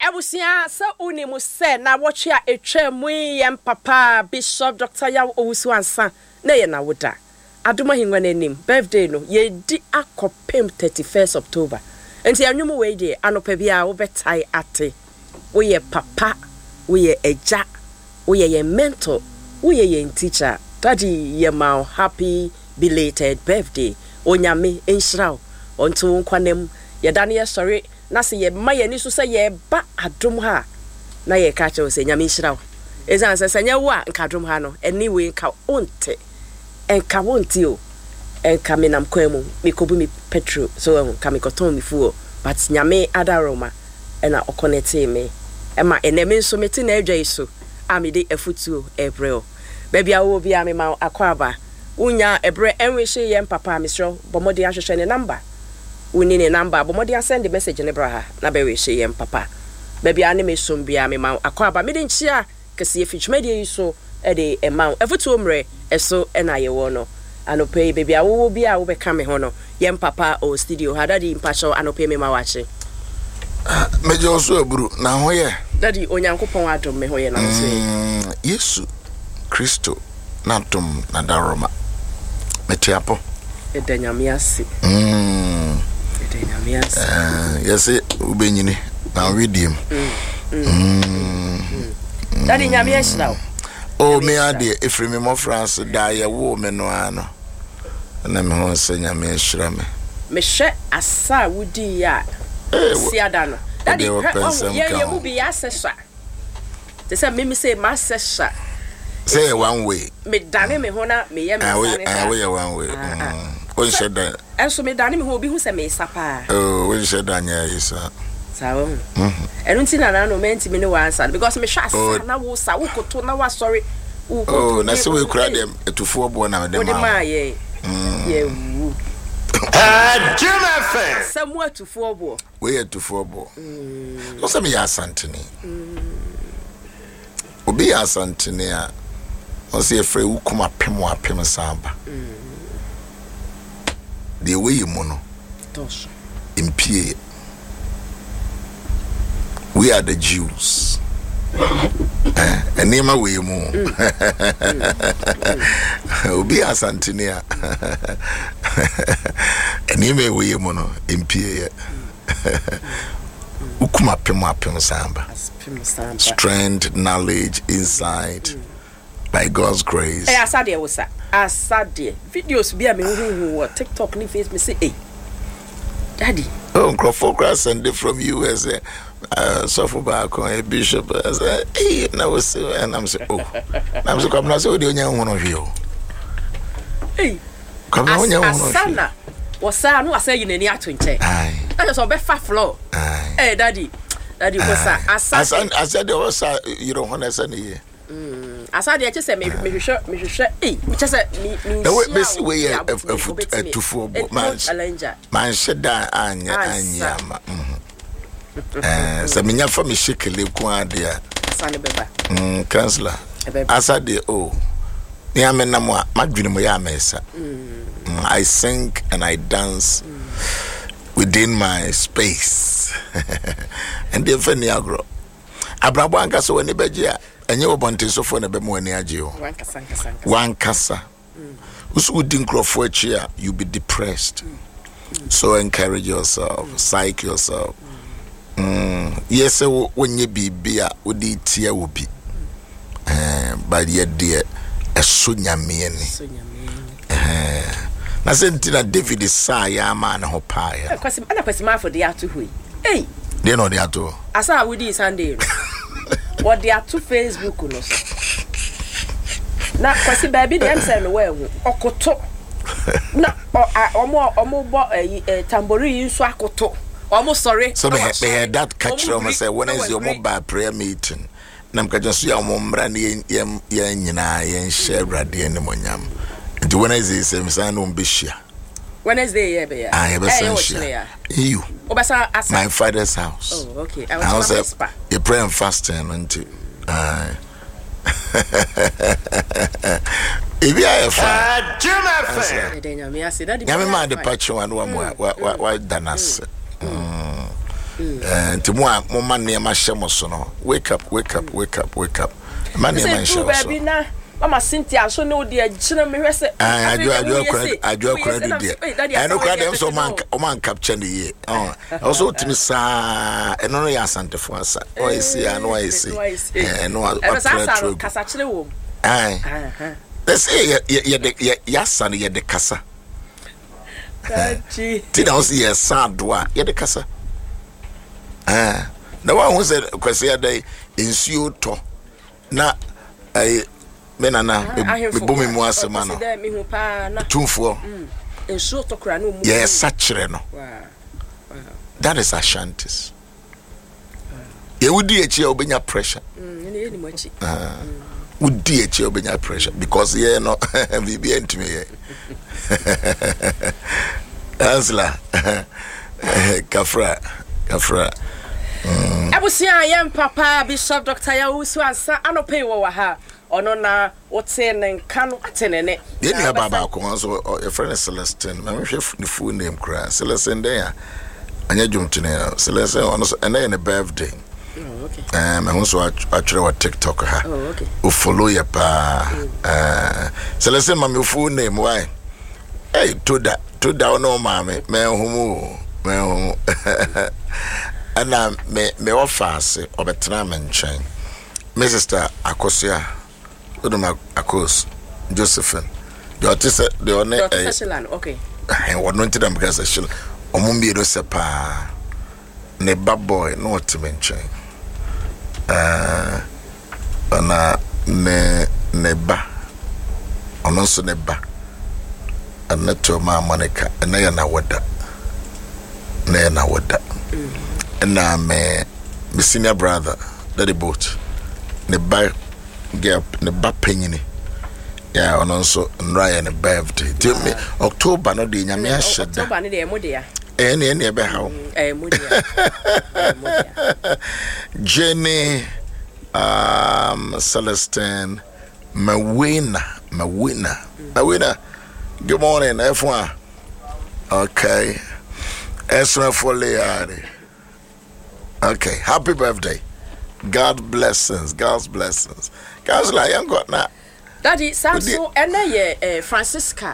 Ebusia sa unimu se na watch ya etwe mu yem papa Bishop Dr. Yaw Owusu ansa na ye na woda. Adoma hingwa n'anim birthday no ye di akopem 31st October. Enti anwumu we de anopa bia wo betai ate. Wo ye papa, wo ye eja, wo ye mentor, wo ye teacher. Daddy ye ma happy belated birthday. Onyame enhiraw onto nkwanem ye dane sorry na se ye ma ye ni so se ye ba adom ha na ye ka che se nyame enhiraw. Ezan se senya wo a nka adom ha no anyway nka onte enka wonti o enka menam kwemu mikobu mi petrol so enka mikoton mi fuo but nyame adaroma ena okonete me ema eneme nso meti na adwa iso amide afutuo ebreo baby awo bia me ma akwaba unya ebre enwehye yem papa misro bomodi ahwehwe ne number uni ne number bomodi send the message ne bra ha na be wehye yem papa baby ane me som bia me ma akwaba me de nchia kese efitwumade iso e de ema afutuo mre eso ena ye wo no anope baby awo bia wo be ka me ho no yem papa o studio ha daddy mpacho anope me ma wache mejo so aburu na ho ye daddy onyankopon adom me ho ye na so Yesu Kristo na dom na daroma metiapo edanyamiasi edanyamiasi yesi ubenyini na widiem daddy nyamiasi now oh me ade efremi mo France da ye wo me no ano na me ho se nyamiasi me hwe asa wudi ya siada no daddy ye mu bi asesa they say me say masesa say one way me dane me hona me ye me dane we one way on said that enso me dane me ho bi hu se me sapa oh we said that nya isa sawo enu ntina na no menti me ne wa answer because me hwa na wo sa wo koto na wa sorry oh na se we kura dem etufo obo na dem ma ye ye wu Jimmy samu etufo obo we etufo obo no se me ya santini obi ya santini a o se efre ukuma apem samba the way mu no tosh impie we are the Jews enema we mu obi ya santini a enema we mu no impie ukuma apem samba strength, knowledge, insight by God's grace. Hey, asade wosa. Asade. Videos be me hu TikTok ni face me say, "Hey. Daddy, oh, Crawford send it from USA. So for back on a bishop say, "Hey, now we say and I'm say, oh. I'm so come now say we nya one of you." Hey. Come on nya one of you. Asana. Wosa no asa yin ani ato nche. Aye. That is obefa floor. Aye. Hey, daddy. Daddy wosa. Asade. Asade wosa you don't want to say ni. Asade e chese me hwehwe me chese me na we see we to for man sheda anya ma se menya fa me shekele ku ade a asane beba counselor asade oh ni amena mo madwene mo ya mesa I sing and I dance within my space and the funny agro abrabo anka so woni beje a enye obonte so fo na be mo ani age o wankasa usu di nkrofo achi a you be depressed so encourage yourself psych yourself yes wonye bibia odi tia obi but ye de eso nyame ni na sentina David sa ya ma na ho pa ya kwasi ana kwasi ma for de ato hui hey de no de ato asa wudi Sunday what they are to Facebook no na kwasi baby dem say no we hu okoto na omo bo tambourine nso akoto omo sorry so me that catch room say when is your mobile prayer meeting na mkaja so ya omo mra na ye nyina ye share brade ne monyam nti when is this say no mbehia Wednesday yeah be ya you obasa my father's house. Oh okay I was you pray and fasting until if you are Jimmy me ma the patch one wa danas nti mo a mo man ne ma hye mo so no wake up man ne ma hye so Mama Cynthia so no dia chire me hwese ajo kra do dia eno kra dem so man capture ne ye also timi sa eno no ya santefo asa o isi ano isi eno asa kasa chire wo let's say ya san ye de kasa ti na osi ye san do a ye de kasa na wa hu se kwese ya dai ensuo to na menana me bomi mu asema no tumfo ensuo to kra no mu yes sachre no that is Ashantis ye wudi echi obenya pressure ye ni machi wudi echi obenya pressure because ye no bibi entime ye asla kafra abusia yem papa Bishop Dr. Yawusu Ansa anope wo wa ha ono na wote ne nka no atenene ye ni baba ko so your friend Celestine me hwe ni full name kra Celestine dey anya dwumtene Celestine ono so ene birthday me hu so atwere wa TikTok ha o follow ya pa Celestine me full name why hey toda ono ma me hu ana me office obetena me nchen me sister Akosia Odoma Akos Josephine the artist the one okay what no ntida because actually omumbi do sepa ne bad boy no otimenchen ana ne ba ono so ne ba ana to ma Monica na ya na wada na me senior brother daddy boat ne ba gap ne ba penyini ya ono so nra ya ne birthday me October no de nyame a sheda October ne de emode ya ene be hawo emode ya Jenny Celestine Mawina good morning F1 okay Esra Foliari okay happy birthday God's blessings guys like young got na daddy samso ene ye Francisca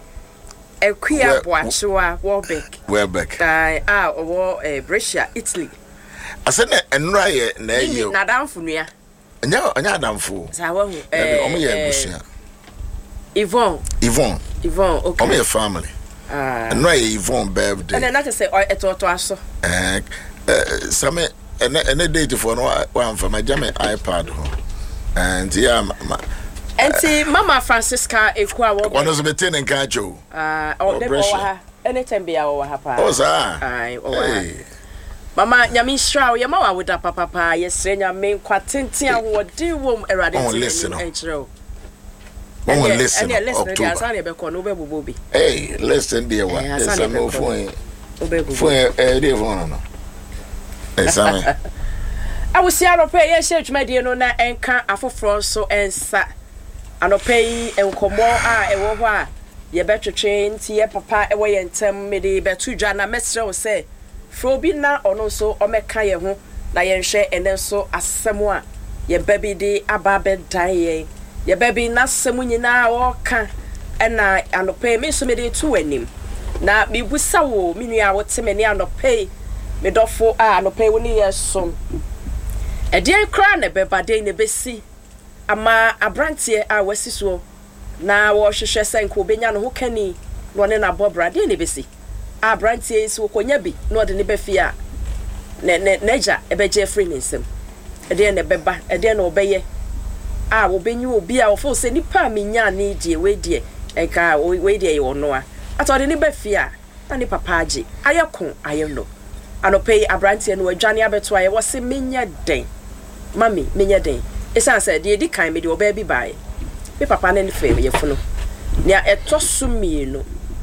Equia Boachiwa Welbeck wo Brescia Italy I said enra ye na ye na damfo nua anya adamfo za wa hu omo ye busia Yvonne okay omo ye family enra ye Yvonne birthday and na say etoto aso some ene date for no one for my jame iPad ho and yeah enti mama Francisca Ekwa wo one was meeting in Kajo de bo ha anytime be ya wo ha pa oh sir ai o wa mama nyami shraw ye ma wa woda papa ye sre nyame kwatenten awodi wom erade listen enchiro listen October asa ne be ko no be bobo bi hey listen there what is a no phone dey phone no esame awusi anope ye hye twumade no na enka afoforo so ensa anope yi enkomo a ewo ho a ye betwetwe nti ye papa ewo ye ntem mede betu dwa na mesre wo se frobi na ono so omeka ye ho na ye nhwe ene so asem a ye baby de ababe dan ye baby na asem nyina wo ka ena anope me so mede tu anim na bibusa wo minua wo temani anope me dofo anope woni yeso edien kra na bebade ne besi ama abrantie wasiso na wo hwehwe senko benya no ho kani no ne na bobrade ne besi abrantie isi wo konya bi no de ne befia neja ebeje free ne nsem edien ne beba edien no obeye wo benyu obi a wo fo se nipa menya ne die we die enka we die yo no a atode ne befia na ne papa age ayekon ayeno anope abrantie no adwane abeto aye wo se menya den mami menya den esan said de di kan me de oba bi bae me papa na ne fe ye funo nia etosu mienu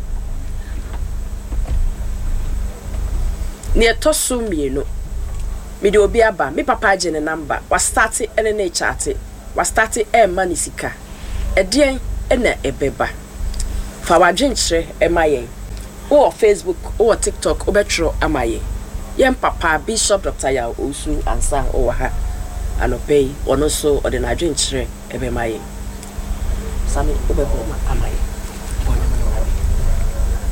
me de obi aba me papa age ne number wa start ene na chat wa start mani sika edien ena ebeba fa wa dwenkyere emayen o Facebook o TikTok o betro amayen yɛn papa Bishop Dr. Yaw Osu Ansa Owaha anɔpɛ yi ɔno so ɔde n'adwenkyerɛ ɛbɛma yɛn sami wobɛbɔ ma